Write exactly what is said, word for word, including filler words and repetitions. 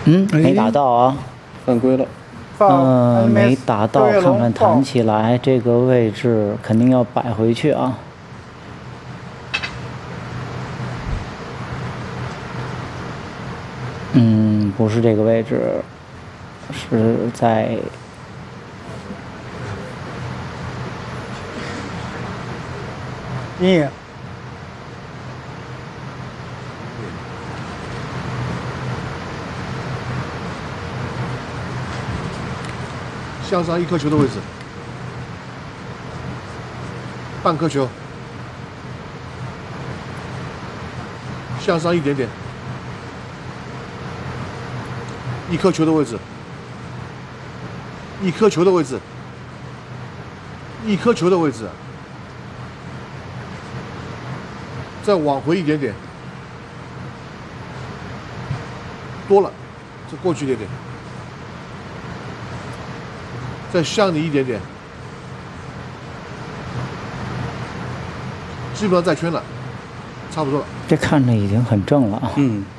嗯，没打到啊， 犯规了。 嗯，没打到，看看弹起来这个位置肯定要摆回去啊。嗯，不是这个位置，是在。 你向上一颗球的位置，半颗球，向上一点点，一颗球的位置，一颗球的位置，一颗球的位置，再往回一点点，多了，再过去一点点。 再向你一点点，基本上在圈了，差不多了。 这看着已经很正了啊。 嗯。